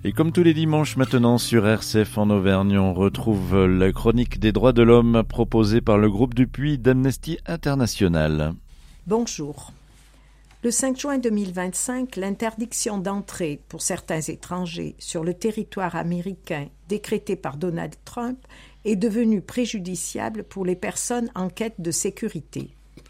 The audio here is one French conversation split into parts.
Et comme tous les dimanches maintenant sur RCF en Auvergne, on retrouve la chronique des droits de l'homme proposée par le groupe Dupuis d'Amnesty International. Bonjour. Le 5 juin 2025, l'interdiction d'entrée pour certains étrangers sur le territoire américain décrétée par Donald Trump est devenue préjudiciable pour les personnes en quête de sécurité.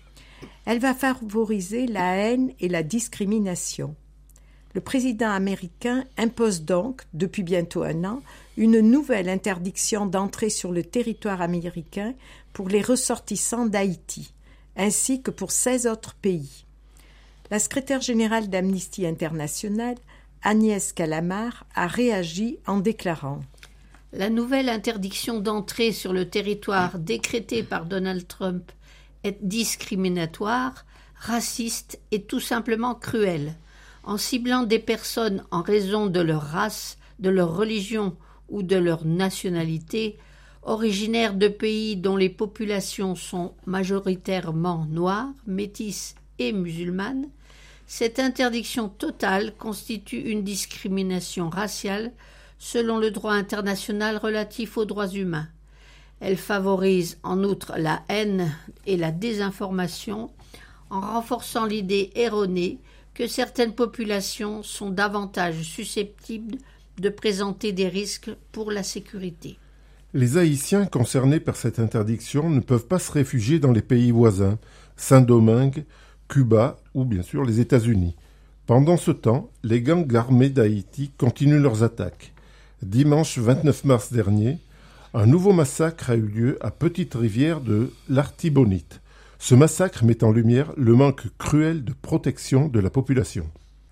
Elle va favoriser la haine et la discrimination. Le président américain impose donc, depuis bientôt un an, une nouvelle interdiction d'entrée sur le territoire américain pour les ressortissants d'Haïti, ainsi que pour 16 autres pays. La secrétaire générale d'Amnesty International, Agnès Callamard, a réagi en déclarant « La nouvelle interdiction d'entrée sur le territoire décrétée par Donald Trump est discriminatoire, raciste et tout simplement cruelle. En ciblant des personnes en raison de leur race, de leur religion ou de leur nationalité, originaires de pays dont les populations sont majoritairement noires, métisses et musulmanes, cette interdiction totale constitue une discrimination raciale selon le droit international relatif aux droits humains. Elle favorise en outre la haine et la désinformation en renforçant l'idée erronée que certaines populations sont davantage susceptibles de présenter des risques pour la sécurité. Les Haïtiens concernés par cette interdiction ne peuvent pas se réfugier dans les pays voisins, Saint-Domingue, Cuba ou bien sûr les États-Unis. Pendant ce temps, les gangs armés d'Haïti continuent leurs attaques. Dimanche 29 mars dernier, un nouveau massacre a eu lieu à Petite-Rivière de l'Artibonite. Ce massacre met en lumière le manque cruel de protection de la population.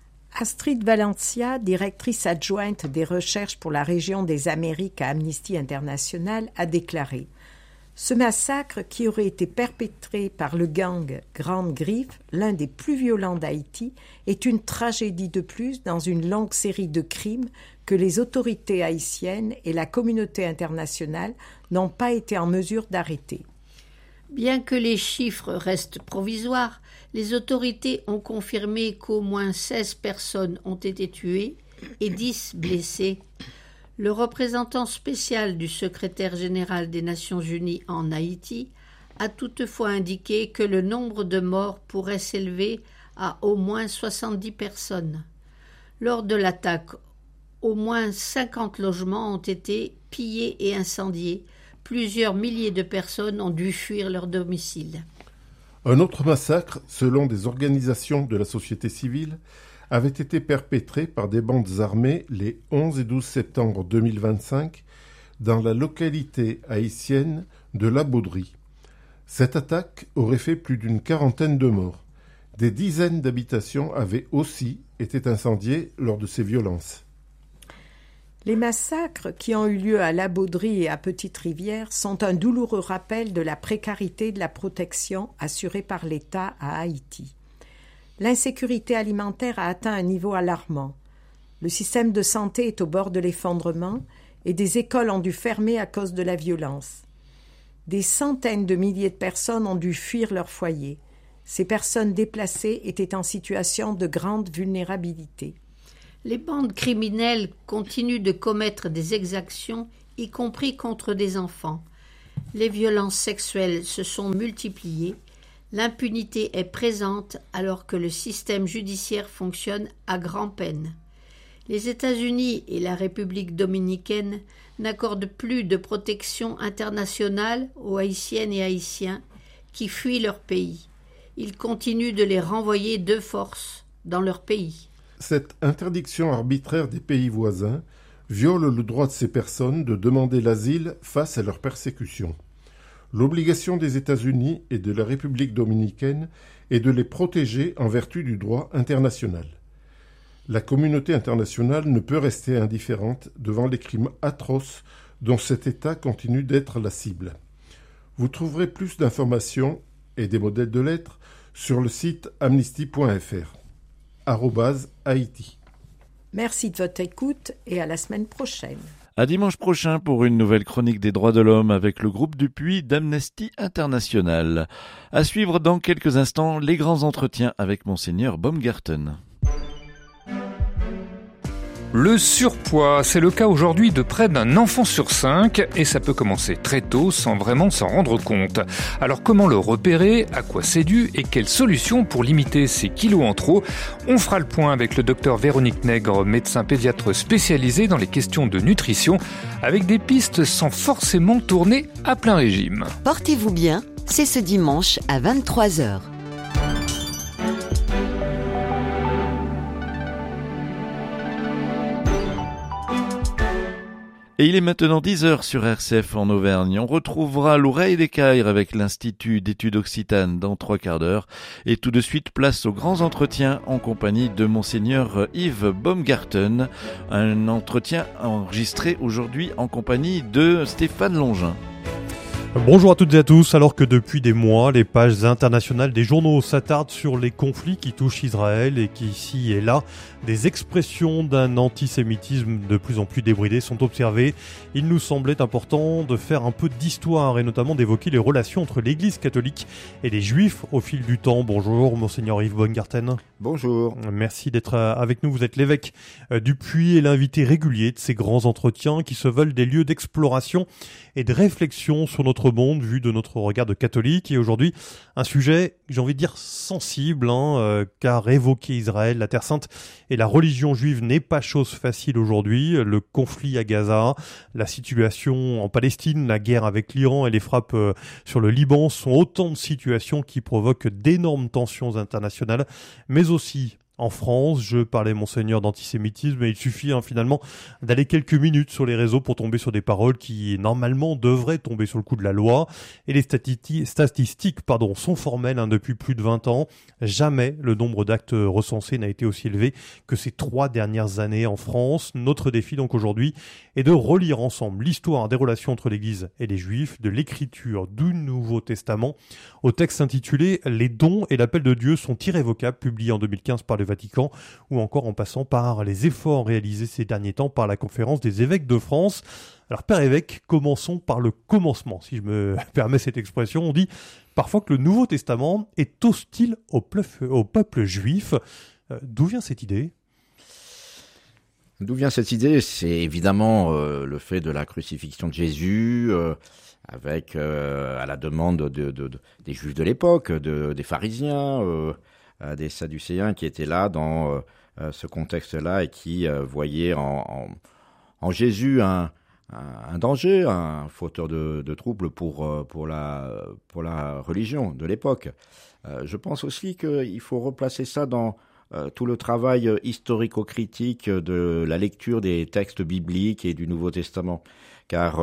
Astrid Valencia, directrice adjointe des recherches pour la région des Amériques à Amnesty International, a déclaré « Ce massacre, qui aurait été perpétré par le gang Grande Griffe, l'un des plus violents d'Haïti, est une tragédie de plus dans une longue série de crimes que les autorités haïtiennes et la communauté internationale n'ont pas été en mesure d'arrêter. » Bien que les chiffres restent provisoires, les autorités ont confirmé qu'au moins 16 personnes ont été tuées et 10 blessées. Le représentant spécial du secrétaire général des Nations Unies en Haïti a toutefois indiqué que le nombre de morts pourrait s'élever à au moins 70 personnes. Lors de l'attaque, au moins 50 logements ont été pillés et incendiés. Plusieurs milliers de personnes ont dû fuir leur domicile. Un autre massacre, selon des organisations de la société civile, avait été perpétré par des bandes armées les 11 et 12 septembre 2025 dans la localité haïtienne de La Baudrie. Cette attaque aurait fait plus d'une quarantaine de morts. Des dizaines d'habitations avaient aussi été incendiées lors de ces violences. Les massacres qui ont eu lieu à La Baudrie et à Petite-Rivière sont un douloureux rappel de la précarité de la protection assurée par l'État à Haïti. L'insécurité alimentaire a atteint un niveau alarmant. Le système de santé est au bord de l'effondrement et des écoles ont dû fermer à cause de la violence. Des centaines de milliers de personnes ont dû fuir leur foyer. Ces personnes déplacées étaient en situation de grande vulnérabilité. Les bandes criminelles continuent de commettre des exactions, y compris contre des enfants. Les violences sexuelles se sont multipliées. L'impunité est présente alors que le système judiciaire fonctionne à grand-peine. Les États-Unis et la République dominicaine n'accordent plus de protection internationale aux Haïtiennes et Haïtiens qui fuient leur pays. Ils continuent de les renvoyer de force dans leur pays. Cette interdiction arbitraire des pays voisins viole le droit de ces personnes de demander l'asile face à leur persécution. L'obligation des États-Unis et de la République dominicaine est de les protéger en vertu du droit international. La communauté internationale ne peut rester indifférente devant les crimes atroces dont cet État continue d'être la cible. Vous trouverez plus d'informations et des modèles de lettres sur le site amnesty.fr. @Haïti. Merci de votre écoute et à la semaine prochaine. À dimanche prochain pour une nouvelle chronique des droits de l'homme avec le groupe Dupuis d'Amnesty International. À suivre dans quelques instants les grands entretiens avec Monseigneur Baumgarten. Le surpoids, c'est le cas aujourd'hui de près d'un enfant sur 5 et ça peut commencer très tôt sans vraiment s'en rendre compte. Alors comment le repérer, à quoi c'est dû et quelles solutions pour limiter ces kilos en trop? On fera le point avec le docteur Véronique Nègre, médecin pédiatre spécialisé dans les questions de nutrition, avec des pistes sans forcément tourner à plein régime. Portez-vous bien, c'est ce dimanche à 23h. Et il est maintenant 10h sur RCF en Auvergne. On retrouvera l'oreille des Caires avec l'Institut d'études occitanes dans 3 quarts d'heure. Et tout de suite, place aux grands entretiens en compagnie de Monseigneur Yves Baumgarten. Un entretien enregistré aujourd'hui en compagnie de Stéphane Longin. Bonjour à toutes et à tous. Alors que depuis des mois, les pages internationales des journaux s'attardent sur les conflits qui touchent Israël et qu'ici et là, des expressions d'un antisémitisme de plus en plus débridé sont observées, il nous semblait important de faire un peu d'histoire et notamment d'évoquer les relations entre l'Église catholique et les Juifs au fil du temps. Bonjour, Monseigneur Yves Baumgarten. Bonjour. Merci d'être avec nous. Vous êtes l'évêque du Puy et l'invité régulier de ces grands entretiens qui se veulent des lieux d'exploration et de réflexion sur notre monde vu de notre regard de catholique. Et aujourd'hui, un sujet, j'ai envie de dire sensible, car évoquer Israël, la Terre Sainte et la religion juive n'est pas chose facile aujourd'hui. Le conflit à Gaza, la situation en Palestine, la guerre avec l'Iran et les frappes sur le Liban sont autant de situations qui provoquent d'énormes tensions internationales, mais aussi en France. Je parlais, Monseigneur, d'antisémitisme et il suffit finalement d'aller quelques minutes sur les réseaux pour tomber sur des paroles qui normalement devraient tomber sur le coup de la loi. Et les statistiques sont formelles depuis plus de 20 ans. Jamais le nombre d'actes recensés n'a été aussi élevé que ces 3 dernières années en France. Notre défi donc aujourd'hui est de relire ensemble l'histoire des relations entre l'Église et les Juifs, de l'écriture du Nouveau Testament au texte intitulé « Les dons et l'appel de Dieu sont irrévocables » publié en 2015 par le Vatican, ou encore en passant par les efforts réalisés ces derniers temps par la Conférence des évêques de France. Alors, Père évêque, commençons par le commencement, si je me permets cette expression. On dit parfois que le Nouveau Testament est hostile au peuple juif. D'où vient cette idée ? D'où vient cette idée ? C'est évidemment le fait de la crucifixion de Jésus, avec à la demande des Juifs de l'époque, des pharisiens, des Sadducéens qui étaient là dans ce contexte-là et qui voyaient en Jésus un danger, un fauteur de troubles pour la religion de l'époque. Je pense aussi qu'il faut replacer ça dans tout le travail historico-critique de la lecture des textes bibliques et du Nouveau Testament. Car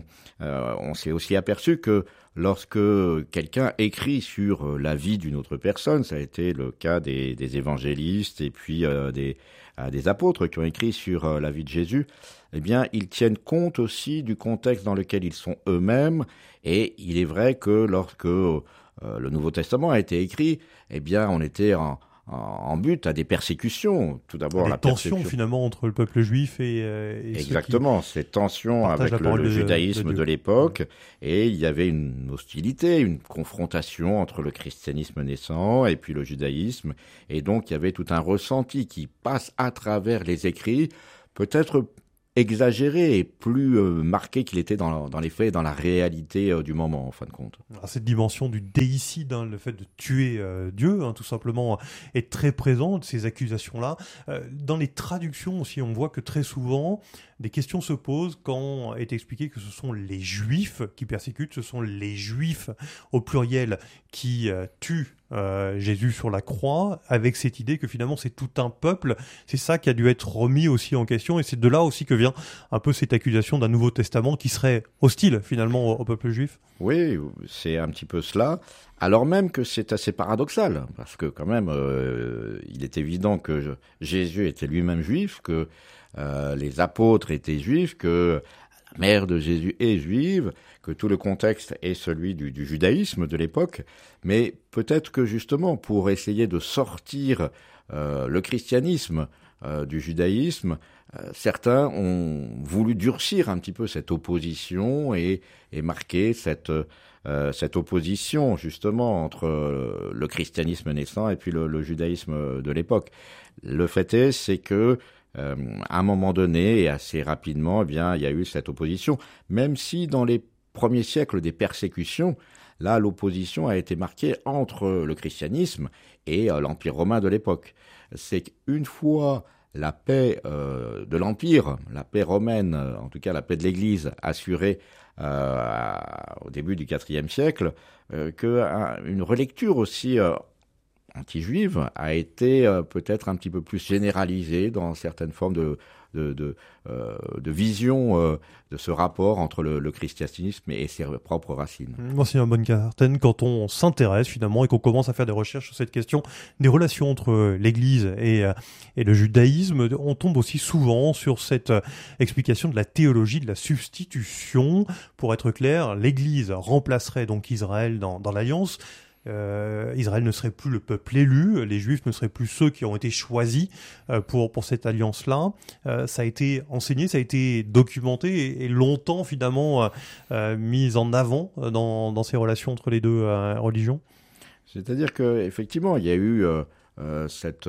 on s'est aussi aperçu que lorsque quelqu'un écrit sur la vie d'une autre personne, ça a été le cas des évangélistes et puis des apôtres qui ont écrit sur la vie de Jésus, eh bien, ils tiennent compte aussi du contexte dans lequel ils sont eux-mêmes. Et il est vrai que lorsque le Nouveau Testament a été écrit, eh bien, on était en but à des persécutions. Tout d'abord, la tension finalement entre le peuple juif et exactement, ces tensions avec le judaïsme de l'époque, et il y avait une hostilité, une confrontation entre le christianisme naissant et puis le judaïsme, et donc il y avait tout un ressenti qui passe à travers les écrits, peut-être exagéré et plus marqué qu'il était dans les faits, dans la réalité du moment, en fin de compte. Alors, cette dimension du déicide, le fait de tuer Dieu, tout simplement, est très présente, ces accusations-là. Dans les traductions aussi, on voit que très souvent, des questions se posent quand est expliqué que ce sont les Juifs qui persécutent, ce sont les Juifs au pluriel qui tuent Jésus sur la croix, avec cette idée que finalement c'est tout un peuple. C'est ça qui a dû être remis aussi en question, et c'est de là aussi que vient un peu cette accusation d'un Nouveau Testament qui serait hostile finalement au peuple juif. Oui, c'est un petit peu cela, alors même que c'est assez paradoxal, parce que quand même il est évident que Jésus était lui-même juif, que les apôtres étaient juifs, que la mère de Jésus est juive, que tout le contexte est celui du judaïsme de l'époque, mais peut-être que justement pour essayer de sortir le christianisme du judaïsme, certains ont voulu durcir un petit peu cette opposition et marquer cette opposition justement entre le christianisme naissant et puis le judaïsme de l'époque. Le fait c'est que à un moment donné et assez rapidement, il y a eu cette opposition. Même si dans les premiers siècles des persécutions, là, l'opposition a été marquée entre le christianisme et l'Empire romain de l'époque. C'est qu'une fois la paix de l'Empire, la paix romaine, en tout cas la paix de l'Église assurée au début du IVe siècle, qu'une relecture aussi anti-juive a été peut-être un petit peu plus généralisée dans certaines formes de vision de ce rapport entre le christianisme et ses propres racines. Monseigneur Baumgarten, quand on s'intéresse finalement et qu'on commence à faire des recherches sur cette question des relations entre l'Église et le judaïsme, on tombe aussi souvent sur cette explication de la théologie de la substitution. Pour être clair, l'Église remplacerait donc Israël dans l'Alliance. Israël ne serait plus le peuple élu, les Juifs ne seraient plus ceux qui ont été choisis pour cette alliance-là. Ça a été enseigné, ça a été documenté et longtemps finalement mis en avant dans ces relations entre les deux religions. C'est-à-dire qu'effectivement, il y a eu cette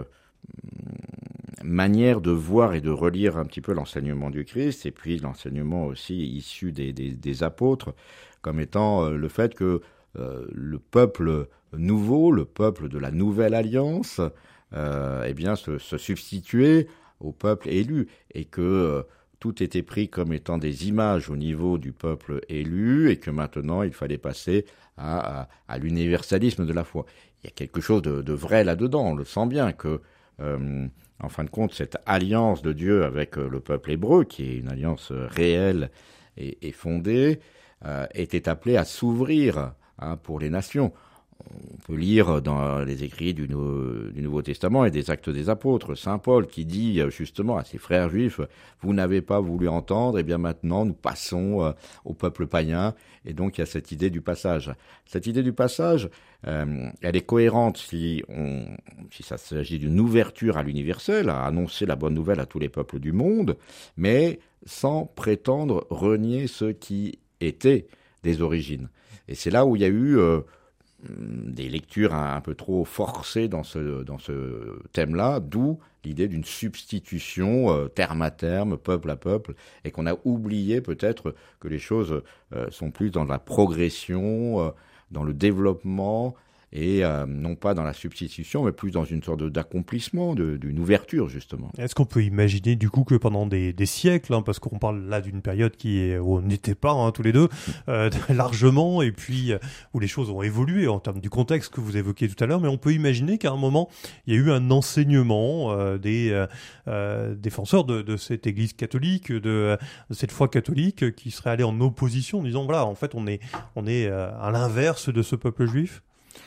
manière de voir et de relire un petit peu l'enseignement du Christ, et puis l'enseignement aussi issu des apôtres, comme étant le fait que le peuple nouveau, le peuple de la nouvelle alliance, se substituer au peuple élu, et que tout était pris comme étant des images au niveau du peuple élu, et que maintenant il fallait passer à l'universalisme de la foi. Il y a quelque chose de vrai là-dedans, on le sent bien, que en fin de compte, cette alliance de Dieu avec le peuple hébreu, qui est une alliance réelle et fondée, était appelée à s'ouvrir pour les nations. On peut lire dans les écrits du Nouveau Testament et des Actes des Apôtres, Saint Paul qui dit justement à ses frères juifs, vous n'avez pas voulu entendre, et bien maintenant nous passons au peuple païen, et donc il y a cette idée du passage. Cette idée du passage, elle est cohérente si ça s'agit d'une ouverture à l'universel, à annoncer la bonne nouvelle à tous les peuples du monde, mais sans prétendre renier ce qui était des origines. Et c'est là où il y a eu des lectures un peu trop forcées dans ce thème-là, d'où l'idée d'une substitution terme à terme, peuple à peuple, et qu'on a oublié peut-être que les choses sont plus dans la progression, dans le développement, et non pas dans la substitution, mais plus dans une sorte d'accomplissement, d'une ouverture, justement. Est-ce qu'on peut imaginer, du coup, que pendant des siècles, parce qu'on parle là d'une période où on n'était pas, tous les deux, largement, et puis où les choses ont évolué en termes du contexte que vous évoquiez tout à l'heure, mais on peut imaginer qu'à un moment, il y a eu un enseignement des défenseurs de cette Église catholique, de cette foi catholique, qui serait allé en opposition, en disant, voilà, en fait, on est à l'inverse de ce peuple juif.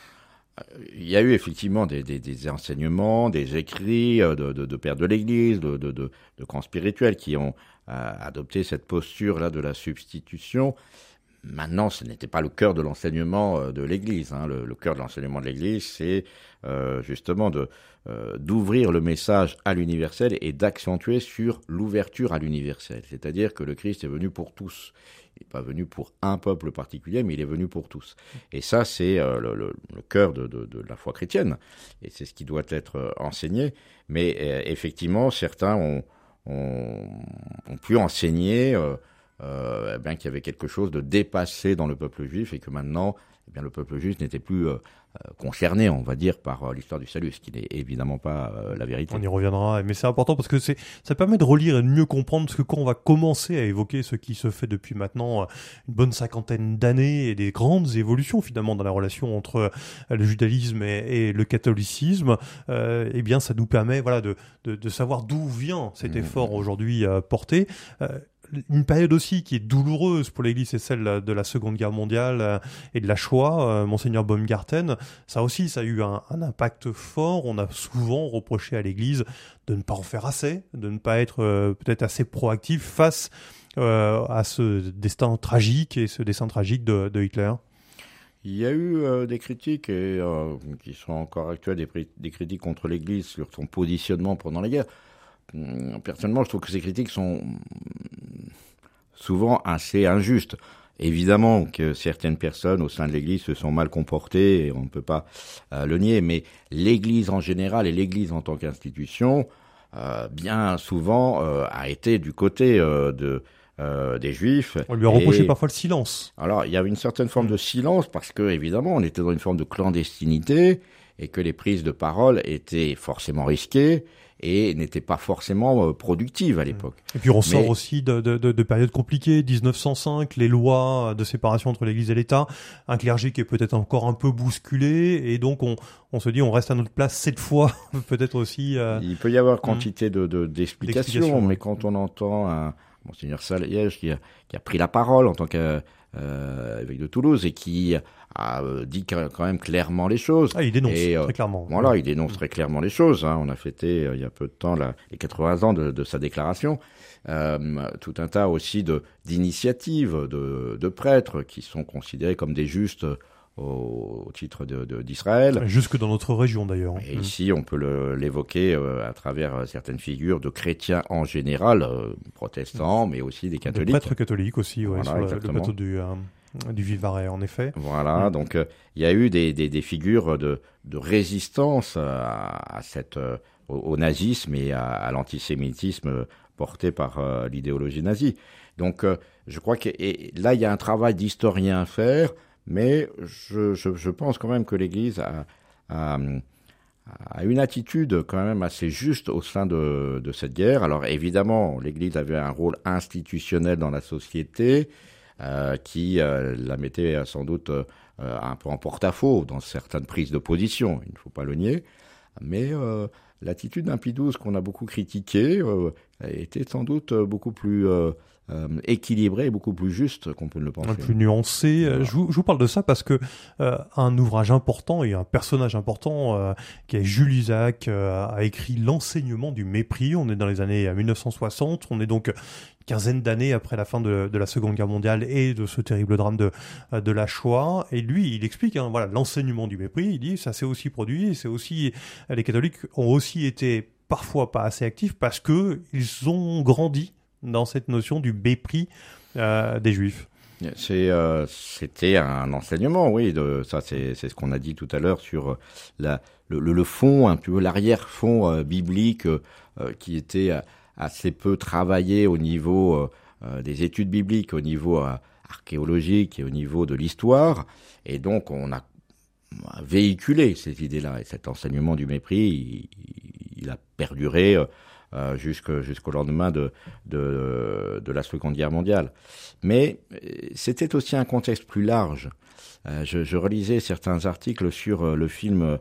Il y a eu effectivement des enseignements, des écrits de pères de l'Église, de grands spirituels qui ont adopté cette posture-là de la substitution. Maintenant, ce n'était pas le cœur de l'enseignement de l'Église. Le cœur de l'enseignement de l'Église, c'est justement d'ouvrir le message à l'universel et d'accentuer sur l'ouverture à l'universel. C'est-à-dire que le Christ est venu pour tous. Il n'est pas venu pour un peuple particulier, mais il est venu pour tous. Et ça, c'est le cœur de la foi chrétienne. Et c'est ce qui doit être enseigné. Mais effectivement, certains ont pu enseigner qu'il y avait quelque chose de dépassé dans le peuple juif, et que maintenant, le peuple juif n'était plus concerné, on va dire, par l'histoire du salut, ce qui n'est évidemment pas la vérité. On y reviendra, mais c'est important parce que ça permet de relire et de mieux comprendre, parce que quand on va commencer à évoquer ce qui se fait depuis maintenant une bonne 50aine d'années et des grandes évolutions finalement dans la relation entre le judaïsme et le catholicisme, ça nous permet de savoir d'où vient cet effort aujourd'hui porté. Une période aussi qui est douloureuse pour l'Église, c'est celle de la Seconde Guerre mondiale et de la Shoah, Monseigneur Baumgarten. Ça aussi, ça a eu un impact fort. On a souvent reproché à l'Église de ne pas en faire assez, de ne pas être peut-être assez proactif face à ce destin tragique et ce destin tragique de Hitler. Il y a eu des critiques qui sont encore actuelles, des critiques contre l'Église sur son positionnement pendant la guerre. Personnellement, je trouve que ces critiques sont souvent assez injustes. Évidemment que certaines personnes au sein de l'Église se sont mal comportées, et on ne peut pas le nier, mais l'Église en général et l'Église en tant qu'institution bien souvent a été du côté des Juifs. On lui a reproché parfois le silence. Alors, il y avait une certaine forme de silence parce que, évidemment, on était dans une forme de clandestinité et que les prises de parole étaient forcément risquées et n'étaient pas forcément productives à l'époque. Et puis on sort aussi de périodes compliquées, 1905, les lois de séparation entre l'Église et l'État, un clergé qui est peut-être encore un peu bousculé, et donc on se dit on reste à notre place cette fois, peut-être aussi... Il peut y avoir quantité d'explications, mais quand on entend un Monseigneur Saliège qui a pris la parole en tant qu'évêque de Toulouse et qui a dit quand même clairement les choses. Ah, il dénonce très clairement. Voilà, il dénonce très clairement les choses. On a fêté il y a peu de temps les 80 ans de sa déclaration. Tout un tas aussi d'initiatives de prêtres qui sont considérés comme des justes au titre d'Israël. Jusque dans notre région d'ailleurs. Et ici, on peut l'évoquer à travers certaines figures de chrétiens en général, protestants, mais aussi des catholiques. Des prêtres catholiques aussi, ouais, voilà, sur le plateau du Vivarais, en effet. Voilà, donc il y a eu des figures de résistance au nazisme et à l'antisémitisme porté par l'idéologie nazie. Donc je crois que là, il y a un travail d'historien à faire, mais je pense quand même que l'Église a une attitude quand même assez juste au sein de cette guerre. Alors évidemment, l'Église avait un rôle institutionnel dans la société qui la mettait sans doute un peu en porte-à-faux dans certaines prises de position, il ne faut pas le nier, mais l'attitude d'un Pie XII qu'on a beaucoup critiquée était sans doute beaucoup plus équilibré et beaucoup plus juste qu'on peut le penser. Plus nuancé. Voilà. Je vous parle de ça parce que un ouvrage important et un personnage important qui est Jules Isaac a écrit L'enseignement du mépris. On est dans les années 1960. On est donc quinzaine d'années après la fin de la Seconde Guerre mondiale et de ce terrible drame de la Shoah. Et lui, il explique, voilà, l'enseignement du mépris. Il dit, ça s'est aussi produit. C'est aussi, les catholiques ont aussi été parfois pas assez actifs parce que ils ont grandi dans cette notion du mépris des Juifs. C'était un enseignement, oui. Ça, c'est ce qu'on a dit tout à l'heure sur le fond, un peu l'arrière-fond biblique qui était assez peu travaillé au niveau des études bibliques, au niveau archéologique et au niveau de l'histoire. Et donc, on a véhiculé cette idée-là. Et cet enseignement du mépris, il a perduré jusqu'au lendemain de la Seconde Guerre mondiale. Mais c'était aussi un contexte plus large. Je relisais certains articles sur le film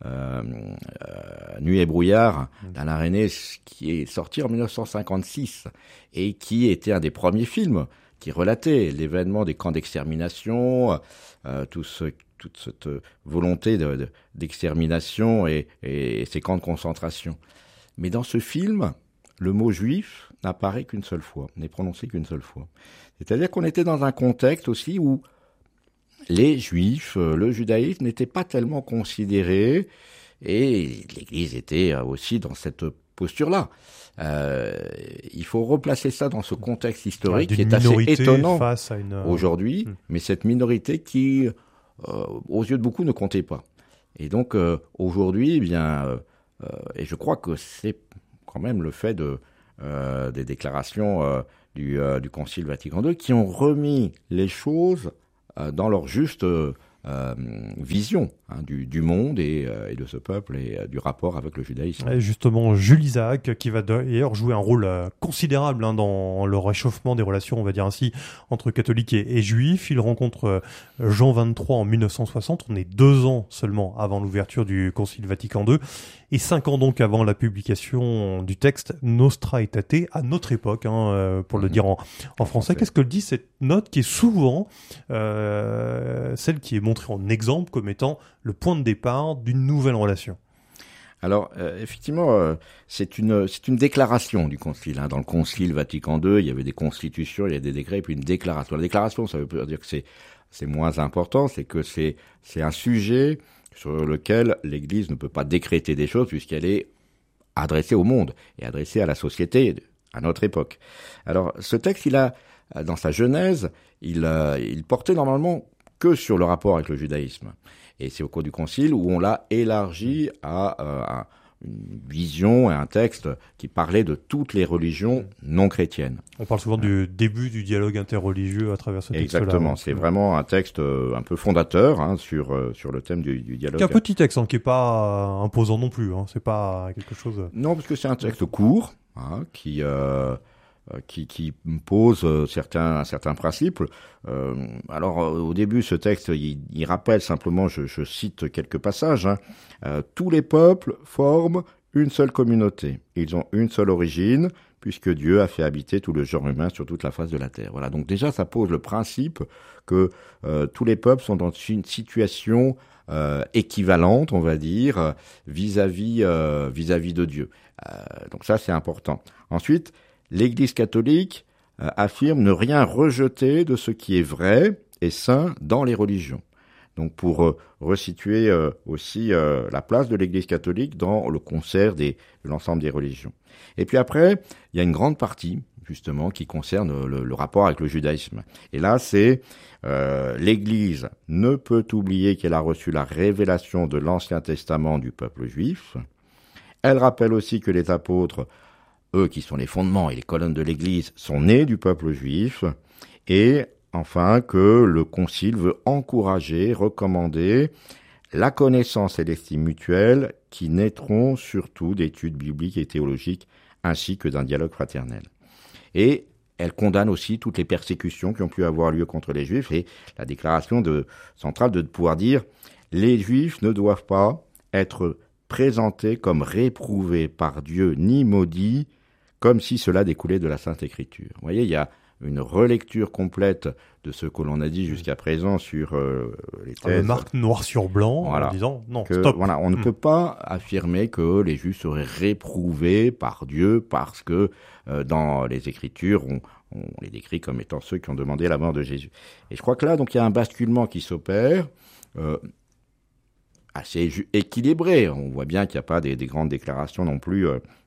Nuit et brouillard d'Alain Resnais, qui est sorti en 1956 et qui était un des premiers films qui relatait l'événement des camps d'extermination, toute cette volonté d'extermination et ces camps de concentration. Mais dans ce film, le mot juif n'apparaît qu'une seule fois, n'est prononcé qu'une seule fois. C'est-à-dire qu'on était dans un contexte aussi où les juifs, le judaïsme n'était pas tellement considéré, et l'Église était aussi dans cette posture-là. Il faut replacer ça dans ce contexte historique qui est assez étonnant aujourd'hui, mais cette minorité qui, aux yeux de beaucoup, ne comptait pas. Et donc aujourd'hui, eh bien, et je crois que c'est quand même le fait des déclarations du Concile Vatican II qui ont remis les choses dans leur juste vision du monde et de ce peuple et du rapport avec le judaïsme. Et justement, Jules Isaac, qui va d'ailleurs jouer un rôle considérable dans le réchauffement des relations, on va dire ainsi, entre catholiques et juifs. Il rencontre Jean XXIII en 1960, on est 2 ans seulement avant l'ouverture du Concile Vatican II, et 5 ans donc avant la publication du texte Nostra Aetate, à notre époque, pour le dire en français. Qu'est-ce que dit cette note qui est souvent celle qui est montrée en exemple comme étant le point de départ d'une nouvelle relation? Alors, effectivement, c'est une déclaration du Concile. Dans le Concile Vatican II, il y avait des constitutions, il y a des décrets, et puis une déclaration. La déclaration, ça veut pas dire que c'est moins important, c'est que c'est un sujet sur lequel l'Église ne peut pas décréter des choses puisqu'elle est adressée au monde et adressée à la société à notre époque. Alors, ce texte, il a, dans sa genèse, il portait normalement que sur le rapport avec le judaïsme. Et c'est au cours du Concile où on l'a élargi à vision et un texte qui parlait de toutes les religions non chrétiennes. On parle souvent du début du dialogue interreligieux à travers ce texte-là. Exactement, c'est vraiment un texte un peu fondateur sur le thème du dialogue. C'est un petit texte qui est pas imposant non plus, c'est pas quelque chose... Non, parce que c'est un texte court qui pose certains principes. Alors, au début, ce texte, il rappelle simplement, je cite quelques passages, tous les peuples forment une seule communauté. Ils ont une seule origine, puisque Dieu a fait habiter tout le genre humain sur toute la face de la terre. Voilà. Donc déjà, ça pose le principe que tous les peuples sont dans une situation équivalente, on va dire, vis-à-vis de Dieu. Donc ça, c'est important. Ensuite, l'Église catholique affirme ne rien rejeter de ce qui est vrai et saint dans les religions. Donc pour resituer aussi la place de l'Église catholique dans le concert de l'ensemble des religions. Et puis après, il y a une grande partie justement qui concerne le rapport avec le judaïsme. Et là, c'est l'Église ne peut oublier qu'elle a reçu la révélation de l'Ancien Testament du peuple juif. Elle rappelle aussi que les apôtres, eux qui sont les fondements et les colonnes de l'Église, sont nés du peuple juif. Et enfin, que le Concile veut encourager, recommander la connaissance et l'estime mutuelle qui naîtront surtout d'études bibliques et théologiques ainsi que d'un dialogue fraternel. Et elle condamne aussi toutes les persécutions qui ont pu avoir lieu contre les Juifs et la déclaration centrale de pouvoir dire « Les Juifs ne doivent pas être présentés comme réprouvés par Dieu ni maudits, comme si cela découlait de la Sainte Écriture. » Vous voyez, il y a une relecture complète de ce que l'on a dit jusqu'à présent sur les thèses. Marque noir sur blanc en disant non, stop. Voilà, on ne peut pas affirmer que les Juifs seraient réprouvés par Dieu parce que dans les Écritures, on les décrit comme étant ceux qui ont demandé la mort de Jésus. Et je crois que là, donc, il y a un basculement qui s'opère assez équilibré. On voit bien qu'il n'y a pas des grandes déclarations non plus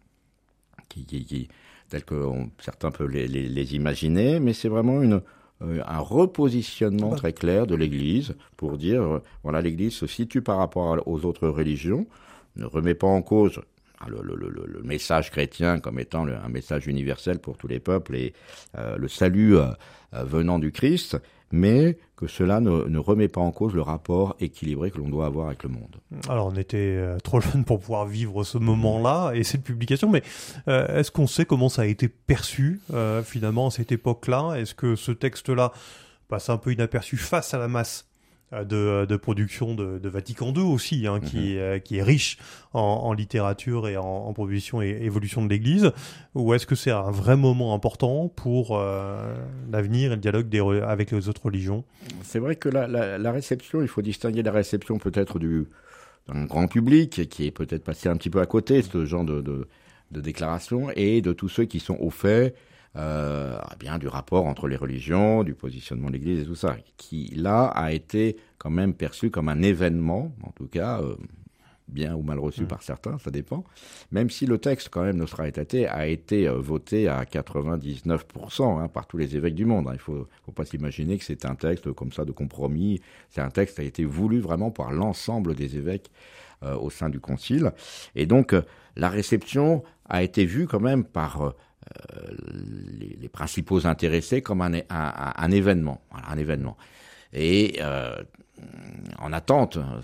telles que certains peuvent les imaginer, mais c'est vraiment un repositionnement très clair de l'Église pour dire, voilà, l'Église se situe par rapport aux autres religions, ne remet pas en cause le message chrétien comme étant un message universel pour tous les peuples et le salut venant du Christ, mais que cela ne remet pas en cause le rapport équilibré que l'on doit avoir avec le monde. Alors on était trop jeunes pour pouvoir vivre ce moment-là et cette publication, mais est-ce qu'on sait comment ça a été perçu finalement à cette époque-là ? Est-ce que ce texte-là passe un peu inaperçu face à la masse de production de Vatican II aussi, qui est riche en littérature et en proposition et évolution de l'Église, ou est-ce que c'est un vrai moment important pour l'avenir et le dialogue avec les autres religions ? C'est vrai que la réception, il faut distinguer la réception peut-être d'un grand public qui est peut-être passé un petit peu à côté de ce genre de déclaration, et de tous ceux qui sont au fait du rapport entre les religions, du positionnement de l'Église et tout ça, qui là a été quand même perçu comme un événement, en tout cas bien ou mal reçu par certains, ça dépend, même si le texte quand même Nostra Aetate a été voté à 99% par tous les évêques du monde. Il faut pas s'imaginer que c'est un texte comme ça de compromis, c'est un texte qui a été voulu vraiment par l'ensemble des évêques au sein du Concile, et donc la réception a été vue quand même par les principaux intéressés comme un événement, voilà, un événement. Et en attente,